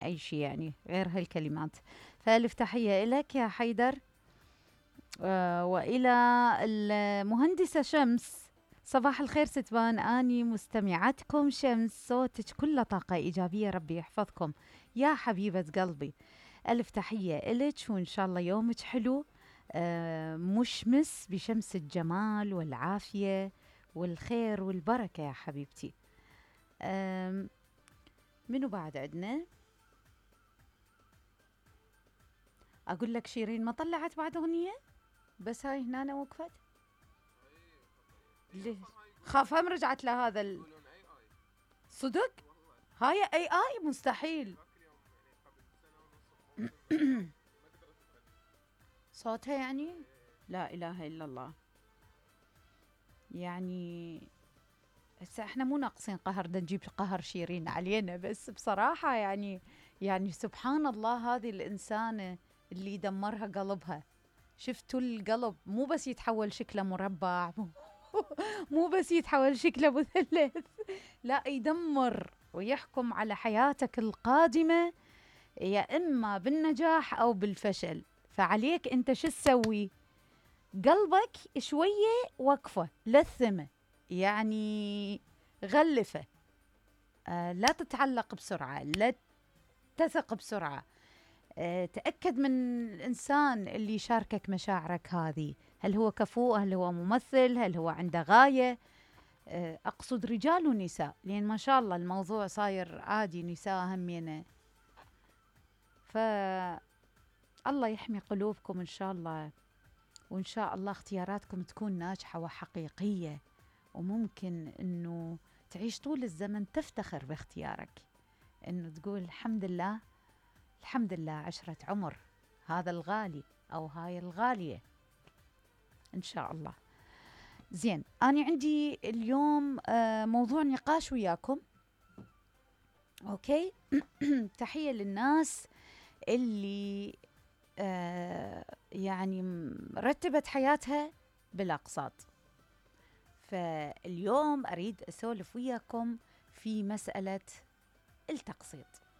أي شيء يعني غير هالكلمات. فألف تحية إلك يا حيدر. وإلى المهندسة شمس. صباح الخير ستبان، أني مستمعتكم شمس، صوتك كله طاقة إيجابية، ربي يحفظكم يا حبيبة قلبي. ألف تحية إلك، وإن شاء الله يومك حلو مشمس بشمس الجمال والعافية والخير والبركة يا حبيبتي. منو بعد عندنا؟ أقول لك شيرين ما طلعت بعد أغنية، بس هاي هنا وقفت. ليش؟ خافهم رجعت لهذا صدق؟ هاي اي مستحيل. صوتها يعني لا اله الا الله. يعني هسه احنا مو ناقصين قهر، بدنا نجيب قهر شيرين علينا، بس بصراحة يعني سبحان الله، هذه الإنسانة اللي دمرها قلبها. شفتوا القلب مو بس يتحول شكله مربع، مو بس يتحول شكله مثلث، لا يدمر ويحكم على حياتك القادمة، يا إما بالنجاح أو بالفشل. فعليك أنت شو تسوي؟ قلبك شوية وقفة لثمة، يعني غلفة. لا تتعلق بسرعة، لا تثق بسرعة. تأكد من الإنسان اللي يشاركك مشاعرك هذه، هل هو كفؤ، هل هو ممثل، هل هو عنده غاية. أقصد رجال ونساء، لأن ما شاء الله الموضوع صاير عادي، نساء همينة. فالله يحمي قلوبكم إن شاء الله، وإن شاء الله اختياراتكم تكون ناجحة وحقيقية، وممكن أنه تعيش طول الزمن تفتخر باختيارك، أنه تقول الحمد لله، الحمد لله عشرة عمر هذا الغالي أو هاي الغالية إن شاء الله. زين، أنا عندي اليوم موضوع نقاش وياكم. أوكي. تحية للناس اللي يعني رتبت حياتها بالأقساط. فاليوم أريد أسولف وياكم في مسألة التقسيط.